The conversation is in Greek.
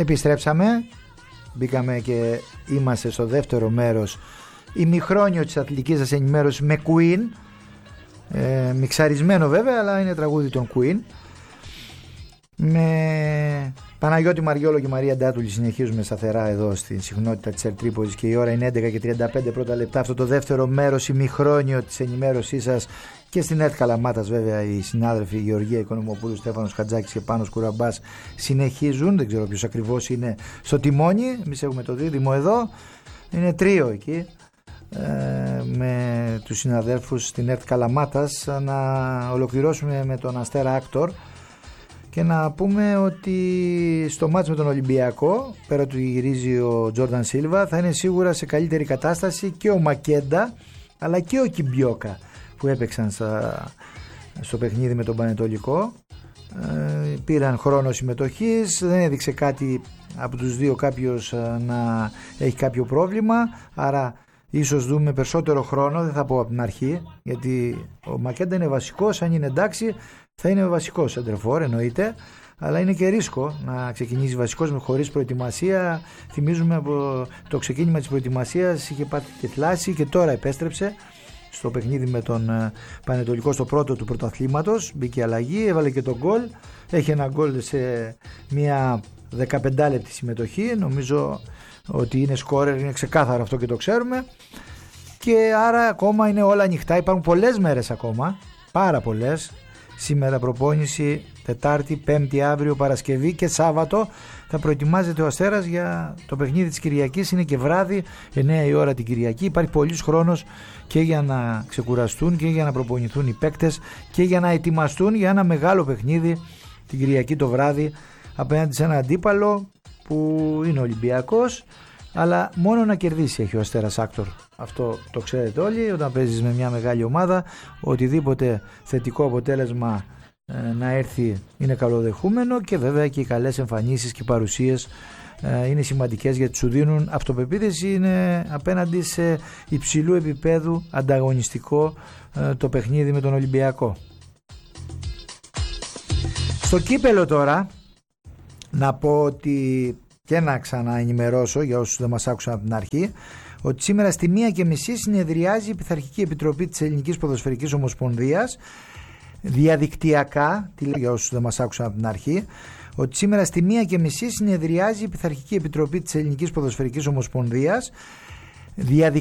Επιστρέψαμε, μπήκαμε και είμαστε στο δεύτερο μέρος ημιχρόνιο της αθλητικής σας ενημέρωσης με Queen, μιξαρισμένο βέβαια, αλλά είναι τραγούδι των Queen. Με Παναγιώτη Μαριόλο και Μαρία Ντάτουλη συνεχίζουμε σταθερά εδώ στην συχνότητα της Ερτρίπολης και η ώρα είναι 11:35 πρώτα λεπτά. Αυτό το δεύτερο μέρος ημιχρόνιο της ενημέρωσής σας και στην ΕΡΤ Καλαμάτας βέβαια οι συνάδελφοι Γεωργία Οικονομοπούλου, Στέφανος Χατζάκης και Πάνος Κουραμπάς συνεχίζουν. Δεν ξέρω ποιος ακριβώς είναι στο τιμόνι. Εμείς έχουμε το δίδυμο εδώ, είναι τρίο εκεί με τους συναδέλφους στην ΕΡΤ Καλαμάτας να ολοκληρώσουμε με τον Αστέρα Άκτορ και να πούμε ότι στο μάτς με τον Ολυμπιακό, πέρα του γυρίζει ο Τζόρνταν Σίλβα, θα είναι σίγουρα σε καλύτερη κατάσταση και ο Μακέντα αλλά και ο Κιμπιόκα που έπαιξαν στο παιχνίδι με τον Πανετολικό. Πήραν χρόνο συμμετοχής, δεν έδειξε κάτι από τους δύο κάποιος να έχει κάποιο πρόβλημα, άρα ίσως δούμε περισσότερο χρόνο, δεν θα πω από την αρχή, γιατί ο Μακέντα είναι βασικός, αν είναι εντάξει θα είναι βασικός σεντερφόρ εννοείται, αλλά είναι και ρίσκο να ξεκινήσει βασικός χωρίς προετοιμασία. Θυμίζουμε από το ξεκίνημα της προετοιμασίας είχε πάθει και θλάση και τώρα επέστρεψε στο παιχνίδι με τον Πανετολικό στο πρώτο του πρωταθλήματος, μπήκε αλλαγή, έβαλε και τον γκολ, έχει ένα γκολ σε μια 15 λεπτή συμμετοχή, νομίζω ότι είναι σκόρερ, είναι ξεκάθαρο αυτό και το ξέρουμε, και άρα ακόμα είναι όλα ανοιχτά, υπάρχουν πολλές μέρες ακόμα, πάρα πολλές. Σήμερα προπόνηση, Τετάρτη, Πέμπτη, αύριο, Παρασκευή και Σάββατο θα προετοιμάζεται ο Αστέρας για το παιχνίδι της Κυριακής. Είναι και βράδυ, 9 η ώρα την Κυριακή. Υπάρχει πολύς χρόνος και για να ξεκουραστούν και για να προπονηθούν οι παίκτες και για να ετοιμαστούν για ένα μεγάλο παιχνίδι την Κυριακή το βράδυ απέναντι σε ένα αντίπαλο που είναι Ολυμπιακός, αλλά μόνο να κερδίσει έχει ο Αστέρας Άκτορ. Αυτό το ξέρετε όλοι, όταν παίζεις με μια μεγάλη ομάδα οτιδήποτε θετικό αποτέλεσμα να έρθει είναι καλοδεχούμενο, και βέβαια και οι καλές εμφανίσεις και παρουσίες είναι σημαντικές γιατί σου δίνουν αυτοπεποίθηση, είναι απέναντι σε υψηλού επίπεδου ανταγωνιστικό το παιχνίδι με τον Ολυμπιακό. Στο κύπελο τώρα να πω ότι, και να ξαναενημερώσω για όσους δεν μας άκουσαν από την αρχή, ότι σήμερα στη 1:30 συνεδριάζει η Πειθαρχική Επιτροπή της Ελληνικής Ποδοσφαιρικής Ομοσπονδίας διαδικτυακά, για όσους δεν μας άκουσαν από την αρχή, ότι σήμερα στη 1:30 συνεδριάζει η Πειθαρχική Επιτροπή της Ελληνικής Ποδοσφαιρικής Ομοσπονδίας